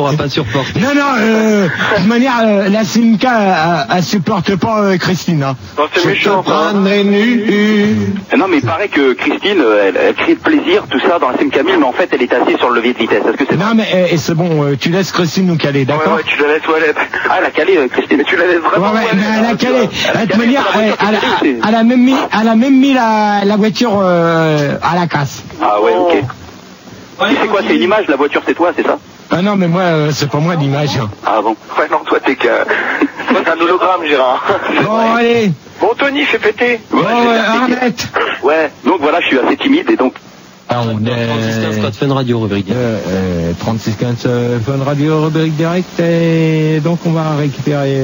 On va pas supporter. Non, de toute manière, la Simca, elle supporte pas Christine. Hein. Non, c'est méchant. Non, mais il paraît que Christine, elle crie de plaisir, tout ça, dans la Simca 1000, mais en fait, elle est assise sur le levier de vitesse. Est-ce que c'est Non, mais c'est bon, tu laisses Christine nous caler, d'accord? Ouais, tu la laisses toilette. Ah, elle a calé, Christine. Mais tu la laisses vraiment. Ouais, mais elle a calé. De toute manière, elle a même mis la voiture à la casse. Ah ouais, ok. C'est quoi, c'est une image, la voiture, c'est toi, c'est ça? Ah non, mais moi, c'est pas moi l'image. Ah bon? Ouais, non, toi, t'es un hologramme, Gérard. Bon, allez. Bon, Tony, fais péter. Bon, arrête. Ouais, donc voilà, je suis assez timide et donc. Ah, on est 36 code Fun Radio, rubrique direct. 3615 Fun Radio, rubrique direct. Et donc, on va récupérer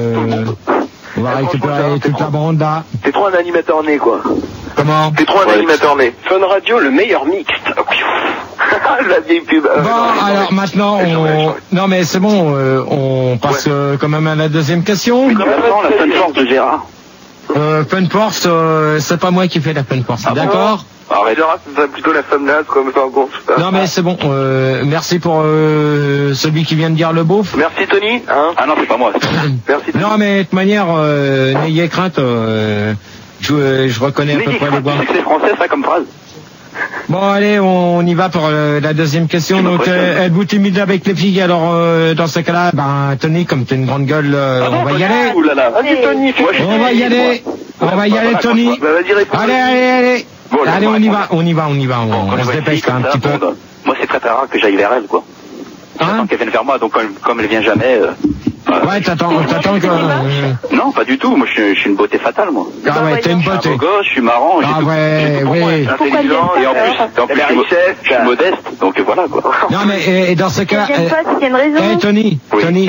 toute la bande là. T'es trop un animateur né, quoi. Comment? T'es trop un animateur né. Fun Radio, le meilleur mixte. La vieille pub. Bon, alors maintenant, non mais c'est bon, on passe quand même à la deuxième question. Maintenant, la Fun Force de Gérard. Fun Force, c'est pas moi qui fais la Fun Force, d'accord? Arrête, Gérard, c'est plutôt la femme là, comme ça, bon. Non mais c'est bon, merci pour celui qui vient de dire le beauf. Merci Tony. Hein? Ah non, c'est pas moi. Merci Tony. Non mais de toute manière, n'ayez crainte, je reconnais à peu près les voix. C'est français ça comme phrase. Bon allez, on y va pour la deuxième question. Donc êtes-vous timide avec les filles? Alors dans ce cas-là, Tony, comme t'es une grande gueule, on va y aller. Vas-y Tony, on va y aller. On va y aller Tony. Allez. Bon, allez, on y va. On se dépêche un petit peu. Moi c'est très rare que j'aille vers elle quoi. J'attends qu'elle vienne vers moi, donc comme elle vient jamais. Ouais, t'attends que. Non, pas du tout. Moi, je suis une beauté fatale, moi. Ah ouais, t'es une beauté. Je suis un beau gosse, je suis marrant. Ah ouais, oui. Intelligent et en plus, je suis modeste. Donc voilà quoi. Non mais et dans ce cas. Tony.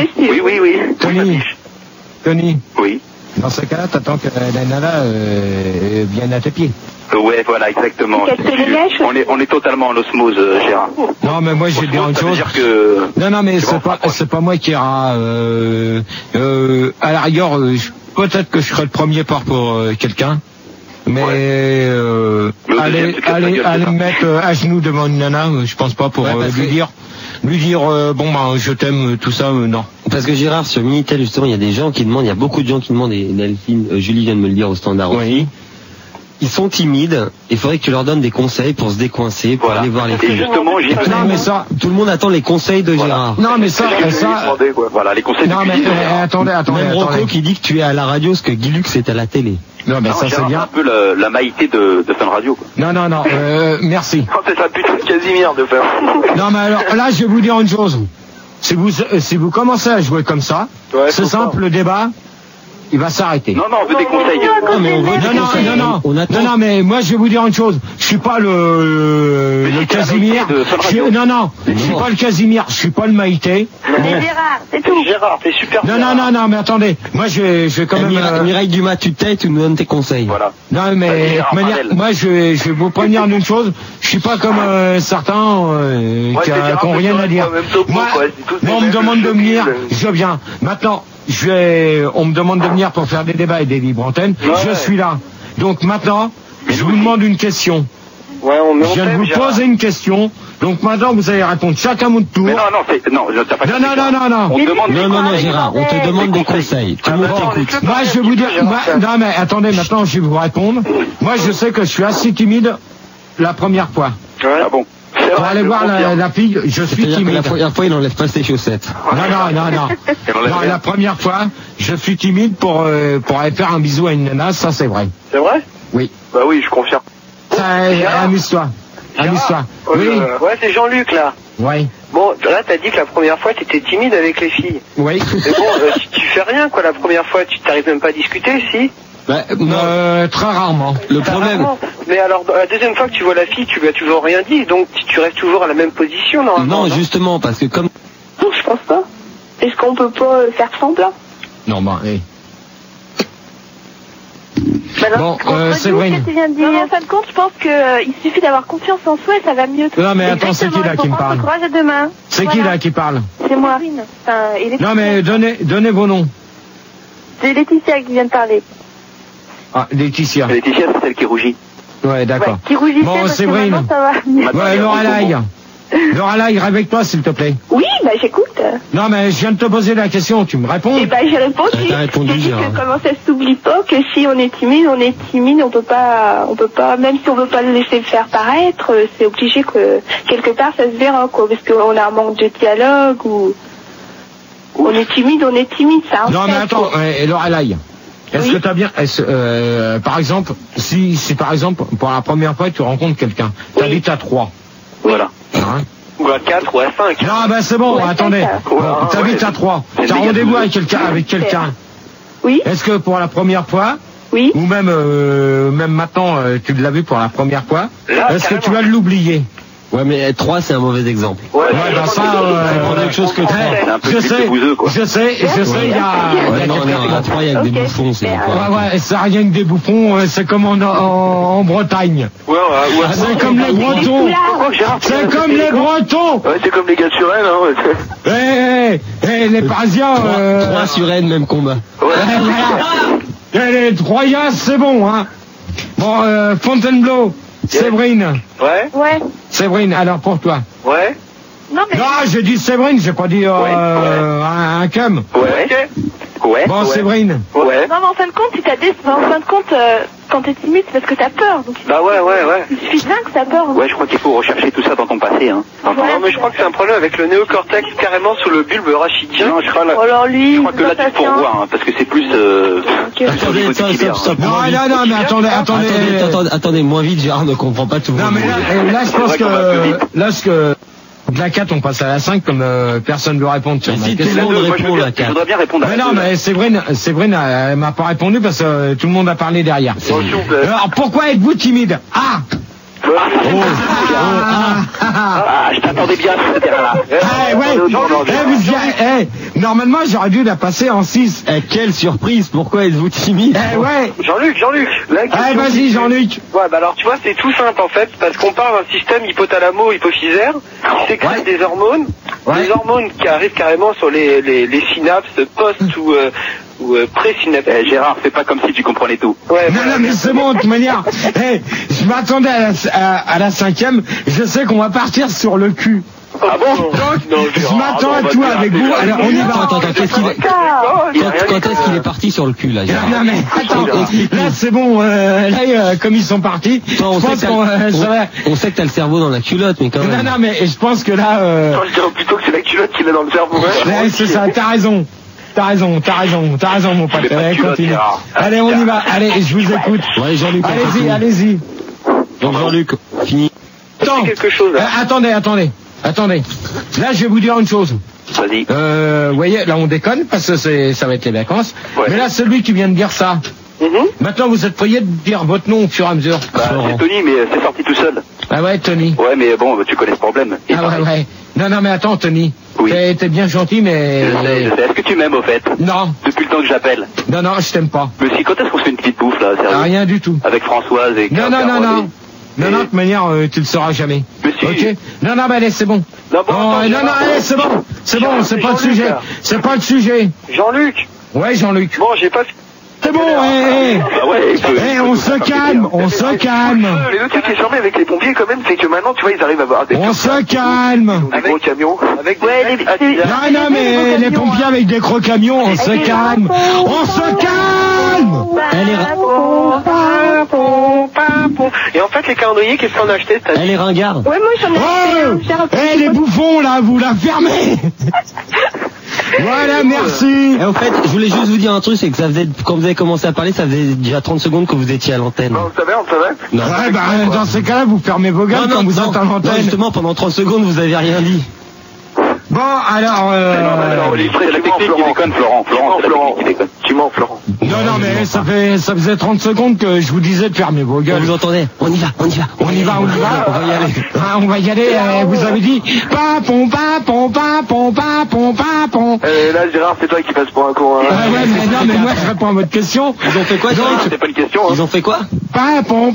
Tony. Oui. Dans ce cas-là, t'attends que la nana vienne à tes pieds. Ouais, voilà, exactement. On est totalement en osmose, Gérard. Non, mais moi, j'ai dit autre chose. Non, mais c'est pas moi qui ira. À la rigueur, peut-être que je serai le premier part pour quelqu'un. Mais allez me mettre à genoux devant une nana, je pense pas pour lui dire je t'aime, tout ça, non. Parce que Gérard, sur Minitel, justement, il y a des gens qui demandent, il y a beaucoup de gens qui demandent, et Delphine, Julie vient de me le dire au standard aussi. Ils sont timides, il faudrait que tu leur donnes des conseils pour se décoincer, pour aller voir les filles. Et justement, non, mais ça, tout le monde attend les conseils de Gérard. Non, mais ça, voilà, les conseils. Non, mais attendez. Même Rocco qui dit que tu es à la radio, ce que Guilux est à la télé. Non, mais ça, c'est bien. un peu la maïté de Fun Radio, quoi. Non, merci. C'est ça, putain de Casimir de faire. Non, mais alors, là, je vais vous dire une chose. Si vous commencez à jouer comme ça, c'est simple, le débat, il va s'arrêter. Non, on veut des conseils. Non, mais on veut des conseils. Non, mais moi, je vais vous dire une chose. Je suis pas le Casimir. Non, je suis pas le Casimir. Je suis pas le Maïté. Mais Gérard, c'est tout. Gérard, t'es super. Non, mais attendez. Moi, je vais quand même. Mireille Dumas, tu te tais, tu nous donnes tes conseils. Voilà. Non, mais moi, je vais vous prévenir d'une chose. Je suis pas comme certains qui ont rien à dire. Moi, on me demande de venir, je viens. Maintenant, on me demande de venir pour faire des débats et des libres antennes. Je suis là. Donc maintenant, je vous demande une question. Je viens de vous poser une question. Donc maintenant, vous allez répondre chacun mon tour. Mais non, t'as pas compris. Non. On demande non, Gérard, on te demande des conseils. Tout le monde t'écoute. Moi, je vais vous dire, non, mais attendez, maintenant, je vais vous répondre. Moi, je sais que je suis assez timide la première fois. Ah bon. Pour aller voir la fille, je suis timide. La première fois, il n'enlève pas ses chaussettes. Non, la première fois, je suis timide pour aller faire un bisou à une nana, ça c'est vrai. C'est vrai? Oui. Bah oui, je confirme. Amuse-toi. Oui. Ouais, c'est Jean-Luc là. Oui. Bon, là t'as dit que la première fois t'étais timide avec les filles. Oui. Mais bon, tu fais rien quoi la première fois, tu t'arrives même pas à discuter, si? Très rarement. Le problème. Mais alors, la deuxième fois que tu vois la fille, tu lui as toujours rien dit, donc tu restes toujours à la même position, normalement. Non, justement, parce que comme. Non, je pense pas. Est-ce qu'on peut pas faire semblant? Non, Bon, c'est vrai. Non, en fin de compte, je pense qu'il suffit d'avoir confiance en soi et ça va mieux. Non, mais attends, c'est qui là qui me parle? Courage à demain. C'est qui là qui parle? C'est moi. Non, mais donnez vos noms. C'est Laetitia qui vient de parler. Ah, Laetitia, c'est celle qui rougit. Ouais, d'accord. Ouais, qui rougissait. Bon, Séverine. Ça va. Ouais, Lorelai. Lorelai, réveille-toi, s'il te plaît. Oui, bah j'écoute. Non, mais je viens de te poser la question, tu me réponds? Eh ben, j'ai répondu. T'as répondu, j'ai dit Gérard. que comment ça s'oublie pas, que si on est timide, on peut pas, même si on veut pas le laisser faire paraître, c'est obligé que, quelque part, ça se verra, quoi, parce qu'on a un manque de dialogue ou, on est timide, ça. Non, mais attends, Lorelai. Est-ce que t'as bien, par exemple, si par exemple, pour la première fois, tu rencontres quelqu'un, t'habites à 3. Voilà. Hein? Ou à 4 ou à 5. Non, ben c'est bon, attendez. T'habites à 3. T'as rendez-vous avec quelqu'un. Oui. Est-ce que pour la première fois, Oui. ou même maintenant, tu l'as vu pour la première fois, est-ce que tu vas l'oublier? Ouais, mais 3, c'est un mauvais exemple. Ouais, ben ça, c'est quelque chose que 3. je sais, il y a... Ouais, non, à 3, il y a que des bouffons, c'est pas... Ouais, c'est rien que des bouffons, c'est comme en Bretagne. Ouais. C'est comme les Bretons. C'est comme les Bretons. Ouais, c'est comme les gars sur Rennes, les Parisiens... 3 sur Rennes, même combat. Voilà. Les Troyens, c'est bon, hein. Bon, Fontainebleau, Séverine. Ouais. Séverine, alors pour toi. Ouais. Non, mais. Non, j'ai dit Séverine, j'ai pas dit un cum. Ouais. Bon, Séverine. Ouais. Non, mais en fin de compte, quand t'es timide, c'est parce que t'as peur. Donc, Bah ouais. il suffit bien que t'as peur. Ouais, je crois qu'il faut rechercher tout ça dans ton passé, hein. Non, mais je crois que c'est un problème avec le néocortex carrément sous le bulbe rachidien. Non, je crois Alors lui, que là, tu peux revoir, hein, parce que c'est plus, Attendez, stop. Non, mais Attendez, moins vite, Gérard ne comprend pas tout. Non, mais là, je pense que de la 4, on passe à la 5 comme personne ne veut répondre sur ma Si tout question. le monde répond à la Je 4. voudrais bien répondre à Mais non, mais Séverine, elle m'a pas répondu parce que tout le monde a parlé derrière. Alors, pourquoi êtes-vous timide? je t'attendais bien sur ce terrain-là. Normalement, j'aurais dû la passer en 6. Quelle surprise, pourquoi êtes-vous timide? Jean-Luc. Vas-y, Jean-Luc. Ouais, bah alors tu vois, c'est tout simple en fait, parce qu'on parle d'un système hypothalamo-hypophysaire qui sécrète des hormones, des hormones qui arrivent carrément sur les synapses post ou pré-synaptiques. Gérard, fais pas comme si tu comprenais tout. Ouais, Non, mais c'est bon, de toute manière. Je m'attendais à la 5e, je sais qu'on va partir sur le cul. Ah bon? Donc, je m'attends à tout avec vous. Alors, on y va. Attends, quand est-ce qu'il est parti sur le cul, là, Gérard? Non, mais attends, là, c'est bon, comme ils sont partis, on sait que t'as le cerveau dans la culotte, mais quand même. Non, mais je pense que là, Je dirais plutôt que c'est la culotte qui est dans le cerveau. c'est ça, t'as raison, mon pote. Allez, continue. Allez, on y va. Allez, je vous écoute. Ouais, Jean-Luc. Allez-y. Donc, Jean-Luc, fini. Attends, quelque chose. Attendez. Là, je vais vous dire une chose. Vas-y. Vous voyez, là, on déconne parce que ça va être les vacances. Ouais. Mais là, celui qui vient de dire ça. Maintenant, vous êtes prié de dire votre nom au fur et à mesure. C'est Tony, mais c'est sorti tout seul. Ah ouais, Tony. Ouais, mais bon, tu connais ce problème. Ouais. Non, mais attends, Tony. Oui. T'es bien gentil, mais... Je sais. Est-ce que tu m'aimes, au fait? Non. Depuis le temps que j'appelle. Non, je t'aime pas. Mais si, quand est-ce qu'on se fait une petite bouffe, là, sérieux? Rien du tout. Avec Françoise et... Non, de toute manière, tu le sauras jamais. Mais si. Ok. Non, mais allez, c'est bon. Non, allez, c'est bon. C'est pas le sujet. C'est pas le sujet. Jean-Luc. Ouais, Jean-Luc. Bon, j'ai pas... C'est bon, on se calme. Les autres trucs qui est charmé avec les pompiers quand même, c'est que maintenant, tu vois, ils arrivent à avoir des... On se calme. Des gros camions. Avec Non, mais les pompiers avec des gros camions, on se calme. Elle Et en fait, les calendriers, qu'est-ce qu'on a acheté cette année? est ringarde. Ouais, moi j'en ai les bouffons, là, vous la fermez. Voilà, merci. Et en fait, je voulais juste vous dire un truc, c'est que quand vous avez commencé à parler, ça faisait déjà 30 secondes que vous étiez à l'antenne. On le savait. Non. Ouais, dans ces cas-là, vous fermez vos gueules quand vous êtes à l'antenne. Non, justement, pendant 30 secondes, vous avez rien dit. Bon, alors... C'est la technique qui déconne, Florent, c'est la technique qui déconne. Tu mens, Florent. Non, mais ça faisait 30 secondes que je vous disais de fermer vos gueules. Vous entendez? On y va. On va y aller. On va y aller, vous avez dit papon. Là, Gérard, c'est toi qui passes pour un con. Mais moi je réponds à votre question. Ils ont fait quoi, Non, c'est pas une question, hein. Ils ont fait quoi? Papon.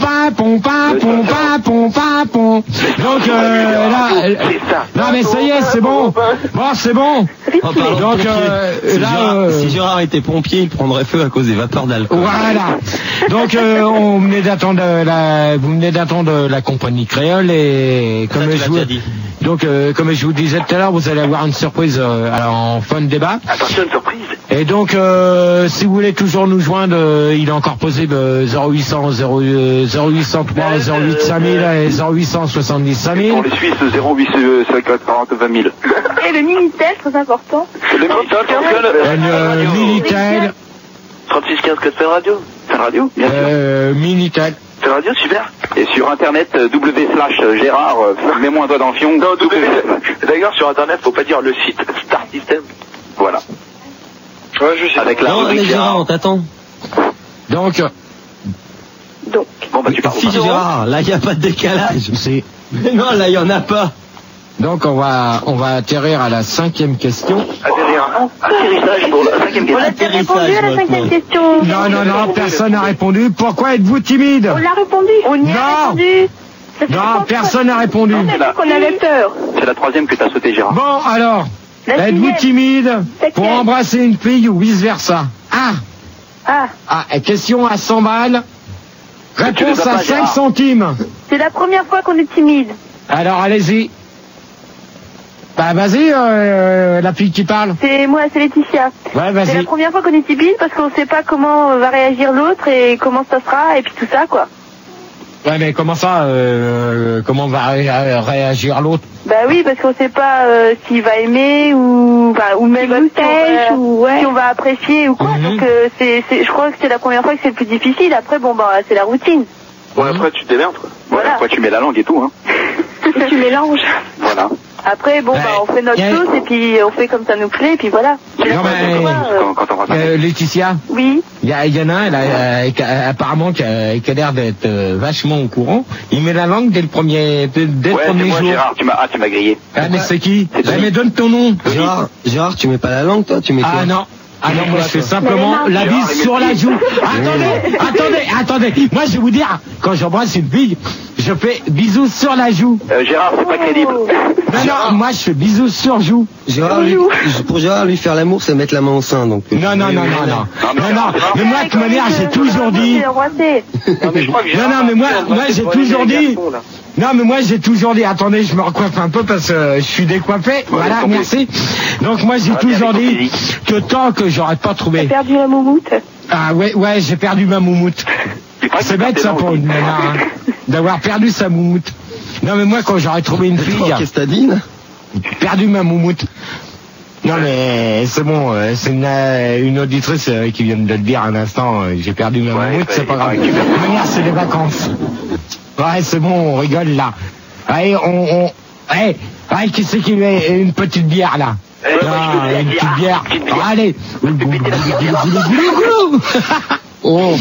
Donc là... Non mais ça y est, c'est bon. C'est bon. Donc si Gérard était pompier, il prendrait feu à cause des vapeurs d'alcool. Voilà. Donc vous venez d'attendre la compagnie créole et comme je vous... Donc, comme je vous disais tout à l'heure, vous allez avoir une surprise en fin de débat. Attention, une surprise. Et donc, si vous voulez toujours nous joindre, il est encore posé 0800 0803 08 5000 et 0800 70 5000. Pour les Suisses, 08 50 40 20 000. Et le Minitel, très important. Le Minitel. 36 15 4 Fun Radio. Fun Radio, bien sûr. Minitel. Fun Radio, super. Et sur internet, w/Gérard, mets-moi un doigt dans le fion. Non, D'ailleurs, sur internet, faut pas dire le site Star System. Voilà. Ouais, je sais. Avec la rubrique Gérard, on t'attend. Donc. Bon, bah, tu parles. Si, Gérard, là, il n'y a pas de décalage. Non, là, il n'y en a pas. Donc, on va atterrir à la 5e question. Atterrissage pour la 5e question. On a déjà répondu à la 5e question. Non, personne n'a répondu. Pourquoi êtes-vous timide? On l'a répondu. On y a répondu. Non, personne n'a répondu. On a dit qu'on avait peur. C'est la 3e que t'as sauté, Gérard. Bon, alors, êtes-vous timide pour embrasser une fille ou vice-versa? Question à 100 balles. Réponse à 5 centimes. C'est la première fois qu'on est timide. Alors, allez-y. Bah, vas-y, la fille qui parle. C'est moi, c'est Laetitia. Ouais, vas-y. C'est la première fois qu'on est timide parce qu'on sait pas comment va réagir l'autre et comment ça sera et puis tout ça, quoi. Ouais, mais comment ça, comment va réagir l'autre? Bah oui, parce qu'on sait pas s'il va aimer ou même si on va apprécier ou quoi. Donc je crois que c'est la première fois que c'est le plus difficile. Après, bon, bah c'est la routine. Bon, après tu te démerdes, quoi. Voilà. Après tu mets la langue et tout, hein. Et tu mélanges. Voilà. Après, bon, on fait notre sauce et puis on fait comme ça nous plaît et puis voilà. Laetitia. Oui. Il y en a un, apparemment, qui a l'air d'être vachement au courant. Il met la langue dès le premier jour. Gérard, tu m'as grillé. Ah, mais c'est qui? Mais donne ton nom. Gérard, tu mets pas la langue, toi? Tu mets quoi? Ah non. Moi je fais simplement la bise sur la joue. Attendez. Moi je vais vous dire, quand j'embrasse une fille, je fais bisous sur la joue. Gérard, c'est pas crédible. Non, moi je fais bisous sur joue. Pour Gérard, lui faire l'amour, c'est mettre la main au sein, donc. Non. Mais moi de toute manière, j'ai toujours dit. Non, mais moi j'ai toujours dit, attendez, je me recoiffe un peu parce que je suis décoiffé. Voilà, merci. Donc moi j'ai toujours dit que tant que j'aurais pas trouvé. T'as perdu la moumoute? Ah ouais, j'ai perdu ma moumoute. C'est bête ça pour une nana, hein, d'avoir perdu sa moumoute. Non mais moi quand j'aurais trouvé une fille. Qu'est-ce que t'as dit là? Perdu ma moumoute. Non mais c'est bon, c'est une auditrice qui vient de le dire un instant, j'ai perdu ma moumoute, c'est pas grave. De toute manière, c'est les vacances. Ouais, c'est bon, on rigole là. Allez, qui c'est qui met une petite bière là? Une petite bière. Allez. Oh.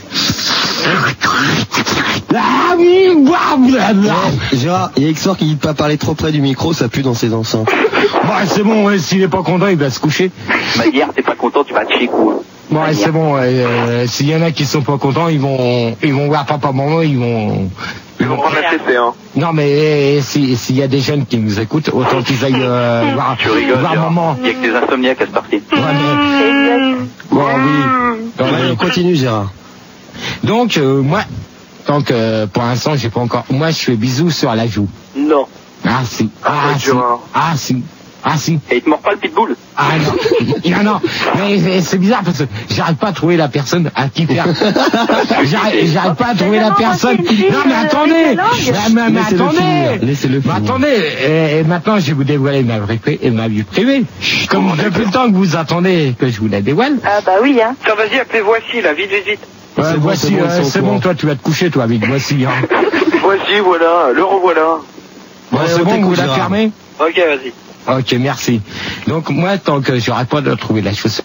Gérard, il y a Xor qui dit de pas parler trop près du micro, ça pue dans ses enceintes. C'est bon, s'il est pas content, il va se coucher. Hier, t'es pas content, tu vas te chier quoi. C'est bon, s'il y en a qui sont pas contents, ils vont voir papa, maman, ils vont prendre la CC, hein. Non, mais s'il y a des jeunes qui nous écoutent, autant qu'ils aillent voir maman. Il y a que des insomniaques à ce parti. Oui. On continue, Gérard. Donc, moi, tant que pour l'instant, j'ai pas encore. Moi, je fais bisous sur la joue. Non. Ah si. Et il te mord pas le pitbull? Non. Mais c'est bizarre parce que j'arrive pas à trouver la personne à qui faire. J'arrive pas à trouver la personne. Non, mais attendez. Laissez-le finir. Attendez. Et maintenant, je vais vous dévoiler ma vie privée. Comme depuis le temps que vous attendez que je vous la dévoile. Ah bah oui, hein. Tiens, vas-y, appelez Voici, là, vite. Voici, c'est bon, toi, tu vas te coucher, toi, avec Voici, hein. Voici, voilà, le revoilà. C'est bon, vous la fermez? Ok, vas-y. Ok, merci. Donc moi, tant que j'aurais pas de trouver la chaussure.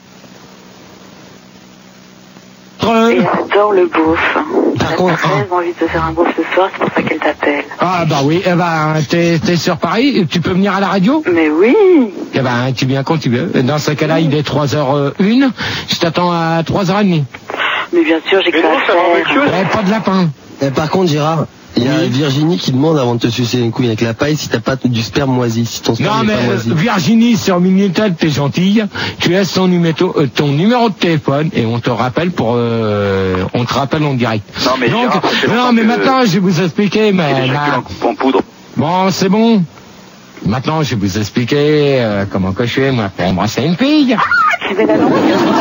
Et j'adore le beauf. Par contre, elle a envie de se faire un beauf ce soir, c'est pour ça qu'elle t'appelle. Ah bah oui, t'es sur Paris, tu peux venir à la radio? Mais oui. Tu viens quand tu veux. Dans ce cas-là, il est 3h01, je t'attends à 3h30. Mais bien sûr, j'ai que ça à faire. Pas de lapin. Par contre, Gérard, il y a Virginie qui demande avant de te sucer une couille avec la paille si t'as pas du sperme moisi, si ton sperme n'est pas moisi. Virginie, sur Minitel, t'es gentille, tu laisses ton numéro de téléphone et on te rappelle en direct. Non mais maintenant je vais vous expliquer en poudre. Bon, c'est bon. Maintenant, je vais vous expliquer comment que je fais, moi, pour embrasser une fille. Tu fais la langue.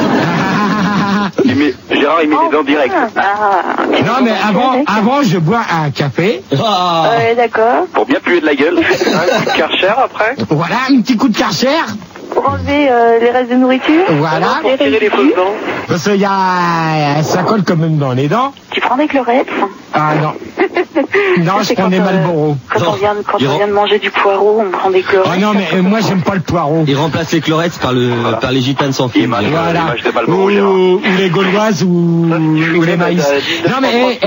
Gérard, il met les dents directes. Non, mais avant, je bois un café. Ouais, d'accord. Pour bien puer de la gueule. Un coup de Karcher après. Voilà, un petit coup de Karcher. Pour enlever les restes de nourriture. Voilà. Pour tirer les fausses dents. Parce qu'il y a, ça colle quand même dans les dents. Tu prends des chlorettes? Ah non. Non, je prends des Marlboro. Quand on vient de manger du poireau, on prend des chlorettes. Ah non, mais moi j'aime pas le poireau. Il remplace les chlorettes par les gitanes sans fil. Voilà. Ou les gauloises ou les maïs. Non mais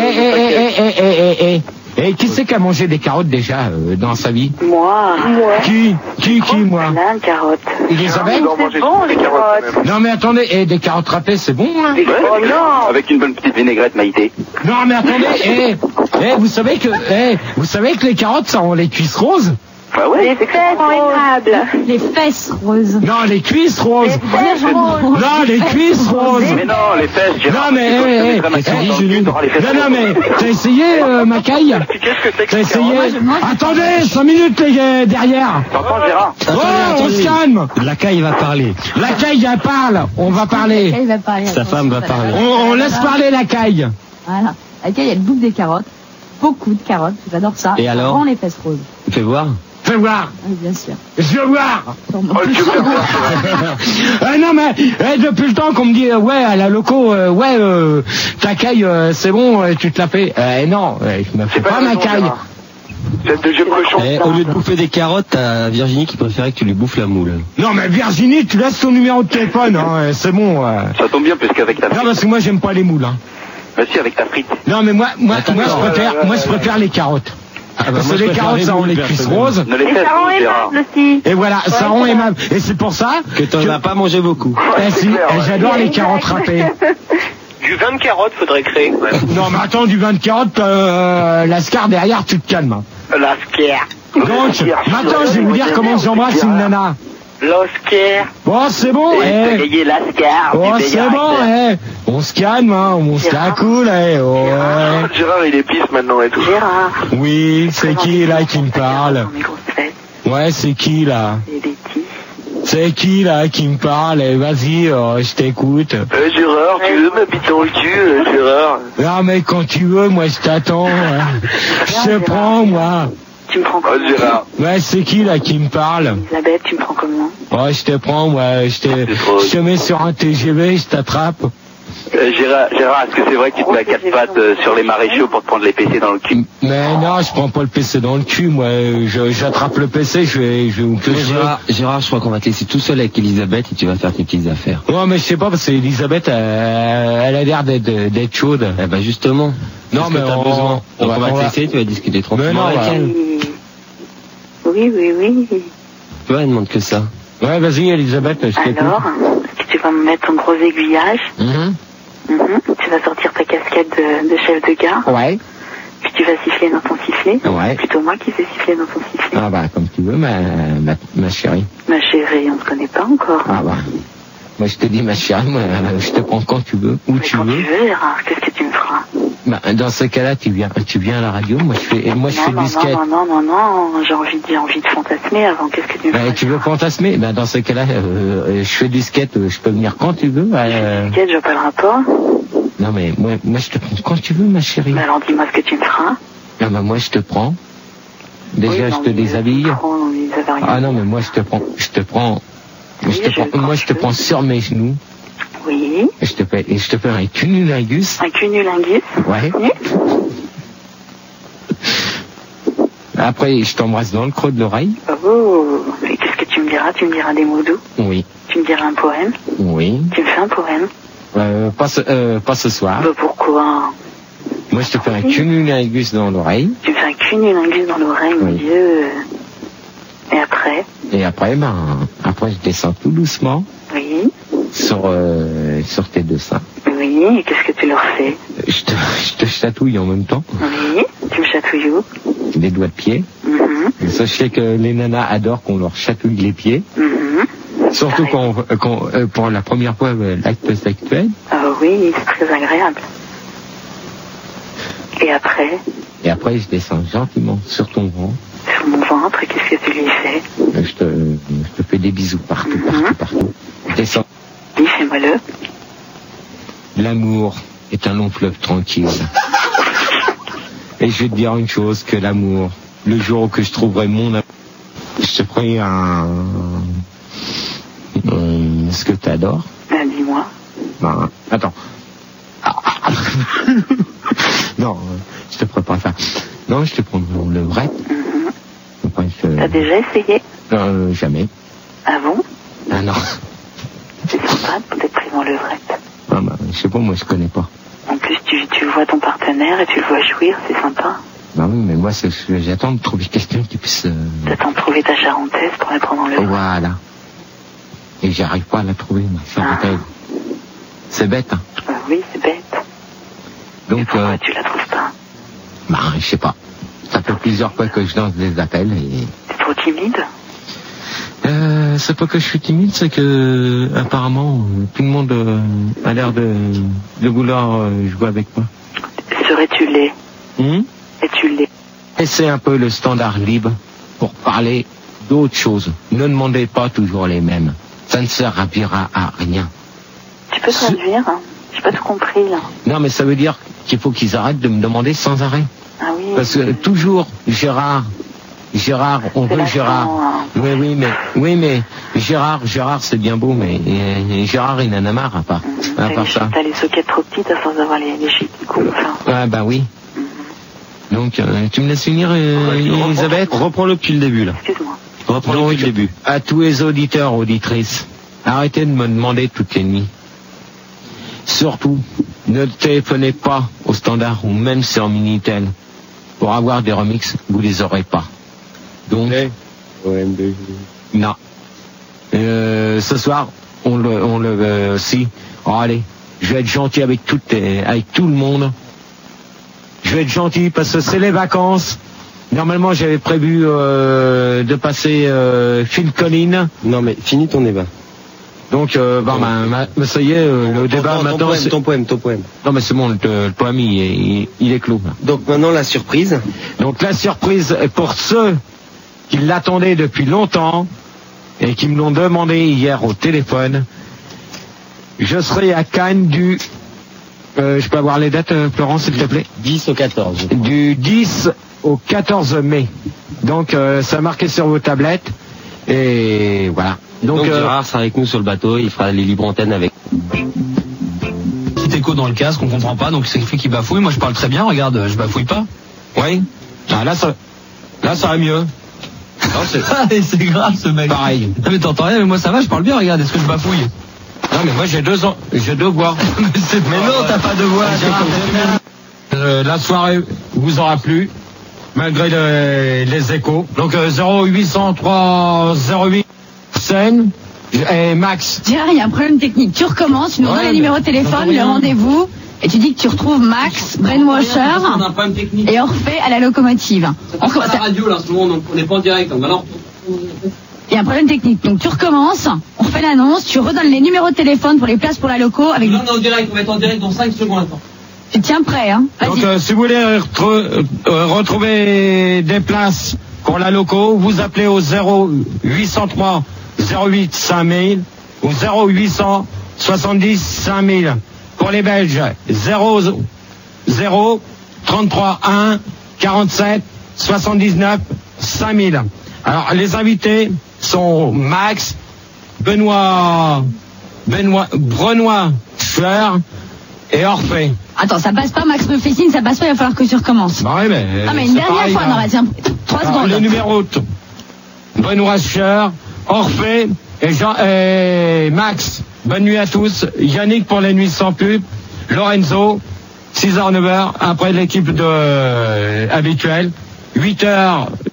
qui c'est qui a mangé des carottes déjà dans sa vie? Moi. Qui moi? Plein de carottes. Elisabeth? C'est bon, les carottes. Non mais attendez, des carottes râpées c'est bon hein? Oh non. Avec une bonne petite vinaigrette Maïté. Non mais attendez, vous savez que les carottes ça ont les cuisses roses? Bah ouais. Les fesses aimables. Les fesses roses. Non, les cuisses roses. Non, les cuisses roses. Mais non, les fesses, Gérard. Non, mais, non, mais, t'as essayé, Macaille? T'as essayé? Attendez, 5 minutes, les gars, derrière. T'entends, Gérard? Oh, on se calme. La caille va parler. La caille, elle parle. On va parler. La caille va parler. Sa femme va parler. On laisse parler la caille. Voilà. La caille, elle bouffe des carottes. Beaucoup de carottes. J'adore ça. Et alors? Prends les fesses roses. Fais voir. Fais voir. Oui, bien sûr. Je veux voir. Oh, Non mais depuis le temps qu'on me dit ouais à la loco ta caille c'est bon tu te la fais non je me fais pas ma caille. C'est le deuxième cochon. Au lieu de bouffer des carottes, t'as Virginie qui préférait que tu lui bouffes la moule. Non mais Virginie tu laisses ton numéro de téléphone hein, c'est bon. Ça tombe bien puisqu'avec ta frite. Non parce que moi j'aime pas les moules hein. Bah si, avec ta frite. Non mais moi je préfère les carottes. Parce que les carottes, ça rend les cuisses roses. Et ça rend aimable aussi. Et voilà, ça rend aimable. Et c'est pour ça que t'en as pas mangé beaucoup. J'adore les carottes râpées. Du vin de carotte, faudrait créer. Non, mais attends, du vin de carotte, l'ascar derrière, tu te calmes. L'ascar. Donc, maintenant, je vais vous dire comment j'embrasse une nana. L'Oscar. Bon, c'est bon, l'ascar. Oh, c'est bon, on se calme, hein, on se la cool, Gérard, il est pisse maintenant et tout. Gérard. Oui, c'est qui, là, qui me parle? Ouais, c'est qui, là? C'est qui, là, qui me parle? Vas-y, je t'écoute. Gérard, tu veux m'habiter dans le cul, Gérard? Non, mais quand tu veux, moi, je t'attends. Je te prends, moi. Tu me prends comment? Gérard. Ouais, c'est qui là qui me parle? Elisabeth, tu me prends comment? Ouais, je te prends, moi, je te mets sur un TGV, je t'attrape. Gérard, est-ce que c'est vrai que tu te mets à 4 pattes sur les maréchaux pour te prendre les PC dans le cul? Mais non, je prends pas le PC dans le cul, moi, j'attrape le PC, je vais vous Gérard, je crois qu'on va te laisser tout seul avec Elisabeth et tu vas faire tes petites affaires. Ouais, mais je sais pas, parce que Elisabeth, elle a l'air d'être chaude. Eh ben, justement. Non, mais t'as besoin. Donc on va te laisser, tu vas discuter tranquillement avec elle. Oui. Tu vois, elle demande que ça. Ouais, vas-y, Elisabeth, je t'écoute. Alors, est-ce que tu vas me mettre ton gros aiguillage? Tu vas sortir ta casquette de chef de gare. Ouais. Puis tu vas siffler dans ton sifflet. Ouais. Plutôt moi qui sais siffler dans ton sifflet. Ah bah, comme tu veux, ma chérie. Ma chérie, on ne se connaît pas encore. Ah bah. Moi, je te dis, ma chérie, moi, je te prends quand tu veux, où tu veux. Quand tu veux, Gérard, qu'est-ce que tu me feras? Bah, dans ce cas-là, tu viens à la radio, moi, je fais disquette. Non, j'ai envie de fantasmer avant, qu'est-ce que tu me feras? Tu veux fantasmer? Ben, dans ce cas-là, je fais disquette, je peux venir quand tu veux. Disquette, je vois pas le rapport. Non, mais, moi, je te prends quand tu veux, ma chérie. Alors, dis-moi ce que tu me feras. Non, bah, moi, je te prends. Déjà, je te déshabille. Ah, non, mais moi, je te prends, moi, je te prends sur mes genoux. Oui. Et je te fais un cunnilingus. Un cunnilingus? Ouais. Oui. Après, je t'embrasse dans le creux de l'oreille. Oh, et qu'est-ce que tu me diras? Tu me diras des mots doux? Oui. Tu me diras un poème? Oui. Tu me fais un poème? Pas ce soir. Bah pourquoi? Moi, je te fais un cunnilingus dans l'oreille. Tu me fais un cunnilingus dans l'oreille, mon Dieu. Et après? Et après, après, je descends tout doucement. Oui. Sur tes deux seins. Oui, et qu'est-ce que tu leur fais? Je te chatouille en même temps. Oui, tu me chatouilles où? Les doigts de pied. Sachez que les nanas adorent qu'on leur chatouille les pieds. Surtout quand pour la première fois l'acte sexuel. Ah oui, c'est très agréable. Et après? Et après, je descends gentiment sur ton ventre. sous mon ventre et qu'est-ce que tu lui fais? Je te fais des bisous partout. Descends. Oui, fais-moi-le. L'amour est un long fleuve tranquille. Et je vais te dire une chose, que l'amour, le jour que je trouverai mon amour, je te ferai ce que t'adores. Ben, dis-moi. Ben, attends. Non, je te ferai pas ça. Non, je te prends le vrai. T'as déjà essayé? Jamais. Ah bon? Ah non. C'est sympa d'être pris dans le vrai. Ah ben, je sais pas, moi je connais pas. En plus, tu vois ton partenaire et tu le vois jouir, c'est sympa. Bah oui, mais moi, j'attends de trouver quelqu'un qui puisse... T'attends de trouver ta charentaise pour la prendre dans le... Voilà. Et j'arrive pas à la trouver, ma charentaise. C'est bête, hein. Oui, c'est bête. Donc, et pourquoi tu la trouves pas? Bah, je sais pas. Ça fait plusieurs fois que je lance des appels et... T'es trop timide? C'est pas que je suis timide, c'est que apparemment tout le monde a l'air de vouloir jouer avec moi. Serais-tu laid? Es-tu laid? Et c'est un peu le standard libre pour parler d'autres choses. Ne demandez pas toujours les mêmes. Ça ne servira à rien. Tu peux traduire, hein? J'ai pas tout compris là. Non, mais ça veut dire qu'il faut qu'ils arrêtent de me demander sans arrêt. Ah oui. Parce que toujours Gérard, on veut Gérard. Oui, mais Gérard, c'est bien beau, mais Gérard, il en a marre à part ça. T'as les sockets trop petites à force d'avoir les chics qui coupent. Ah bah oui. Donc, tu me laisses finir, Elisabeth? Reprends-le depuis le début, là. Excuse-moi. Reprends-le depuis le début. À tous les auditeurs, auditrices, arrêtez de me demander toutes les nuits. Surtout, ne téléphonez pas au standard ou même sur Minitel. Pour avoir des remixes, vous les aurez pas. Donc, non. Ce soir, si. Oh, allez, je vais être gentil avec tout le monde. Je vais être gentil parce que c'est les vacances. Normalement, j'avais prévu de passer Phil Collins. Non, mais finis ton débat. Donc, ça y est, le débat maintenant... Ton poème. Non, mais c'est bon, le poème, il est clos. Là. Donc maintenant, la surprise. Donc la surprise est pour ceux qui l'attendaient depuis longtemps et qui me l'ont demandé hier au téléphone. Je serai à Cannes du... je peux avoir les dates, Florence, s'il te plaît? 10 au 14. Du 10 au 14 mai. Donc, ça marqué sur vos tablettes. Et voilà. Donc Gérard sera avec nous sur le bateau, il fera les libres antennes avec. Petit écho dans le casque, on comprend pas, donc c'est fait qu'il bafouille. Moi je parle très bien, regarde, je bafouille pas. Oui. Ah, là ça va mieux. C'est grave ce mec. Pareil. Non mais t'entends rien, mais moi ça va, je parle bien, regarde, est-ce que je bafouille? Non mais moi j'ai deux voix. mais non, t'as pas de voix. La soirée vous aura plu, malgré les échos. Donc 0803 08 scène et Max. Gérard, il y a un problème technique. Tu recommences, tu nous donnes les numéros de téléphone, le rendez-vous, et tu dis que tu retrouves Max, Brainwasher et Orphée à la locomotive. On commence à la radio là en ce moment, donc on n'est pas en direct. Donc alors... Il y a un problème technique. Donc tu recommences, on fait l'annonce, tu redonnes les numéros de téléphone pour les places pour la loco avec... Non, on est en direct, on va être en direct dans 5 secondes. Attends. Tu tiens prêt, hein? Donc si vous voulez retrouver des places pour la loco, vous appelez au 0803 08 5000 ou 0800 70 5000. Pour les Belges, 00 33 1 47 79 5000. Alors les invités sont Max, Benoît Scher et Orphée. Attends, ça passe pas, Max me fait signe, ça passe pas, il va falloir que tu recommences. Bah oui, mais... Ah mais une dernière fois, non, tiens, 3 secondes. Le numéro Benoît Scher, Orphée et Max. Bonne nuit à tous. Yannick pour les nuits sans pub. Lorenzo, 6h, 9h, après l'équipe habituelle. 8h,